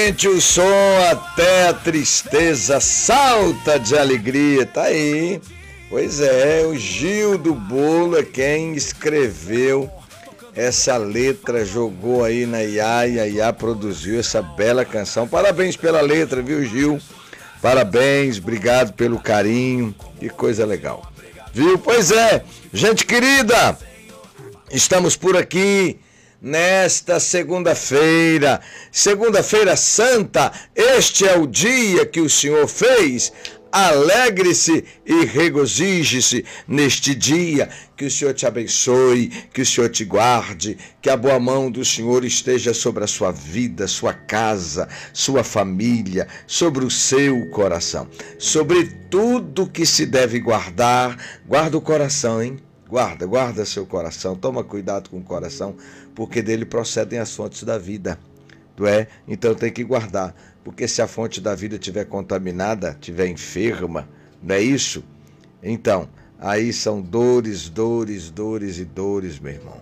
Sente o som, até a tristeza salta de alegria. Tá aí. Pois é, o Gil do Bolo é quem escreveu essa letra, jogou aí na IA e a IA produziu essa bela canção. Parabéns pela letra, viu, Gil? Parabéns, obrigado pelo carinho, que coisa legal. Viu? Pois é, gente querida, estamos por aqui nesta segunda-feira santa. Este é o dia que o Senhor fez. Alegre-se e regozije-se neste dia. Que o Senhor te abençoe, que o Senhor te guarde, que a boa mão do Senhor esteja sobre a sua vida, sua casa, sua família, sobre o seu coração. Sobre tudo que se deve guardar, guarda o coração, hein? Guarda seu coração, toma cuidado com o coração, porque dele procedem as fontes da vida, não é? Então tem que guardar, porque se a fonte da vida estiver contaminada, estiver enferma, não é isso? Então, aí são dores e dores, meu irmão.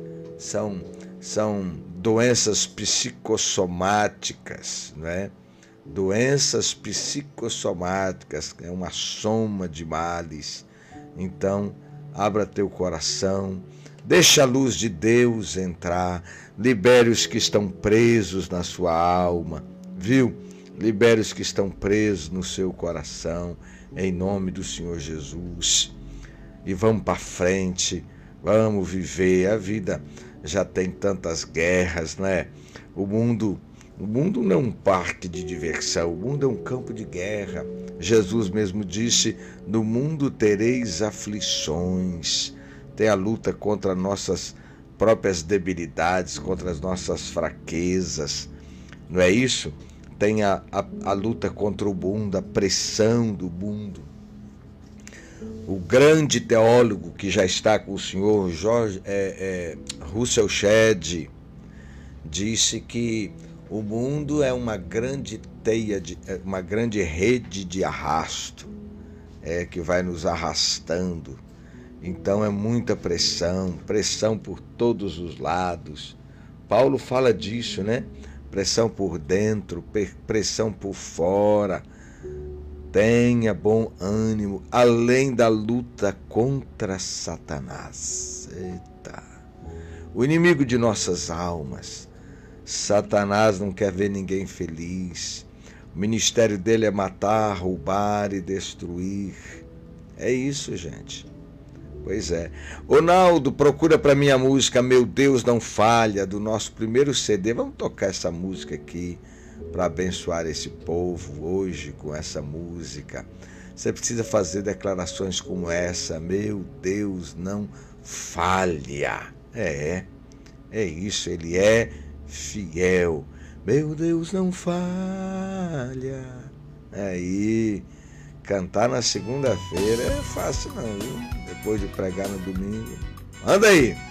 São doenças psicossomáticas, não é? Doenças psicossomáticas, é uma soma de males. Então, abra teu coração, deixa a luz de Deus entrar, libere os que estão presos na sua alma, viu? Libere os que estão presos no seu coração, em nome do Senhor Jesus. E vamos para frente, vamos viver. A vida já tem tantas guerras, né? O mundo não é um parque de diversão, o mundo é um campo de guerra. Jesus mesmo disse, no mundo tereis aflições. Tem a luta contra nossas próprias debilidades, contra as nossas fraquezas, não é isso? Tem a luta contra o mundo, a pressão do mundo. O grande teólogo que já está com o senhor, Russell Shedd, disse que o mundo é uma grande uma grande rede de arrasto, que vai nos arrastando. Então é muita pressão por todos os lados. Paulo fala disso, né? Pressão por dentro, pressão por fora. Tenha bom ânimo, além da luta contra Satanás. Eita! O inimigo de nossas almas. Satanás não quer ver ninguém feliz. O ministério dele é matar, roubar e destruir. É isso, gente. Pois é. Ronaldo, procura para mim a música Meu Deus Não Falha, do nosso primeiro CD. Vamos tocar essa música aqui para abençoar esse povo hoje com essa música. Você precisa fazer declarações como essa. Meu Deus não falha. É isso, ele é fiel. Meu Deus não falha. Aí, cantar na segunda-feira é fácil não, viu? Depois de pregar no domingo. Anda aí!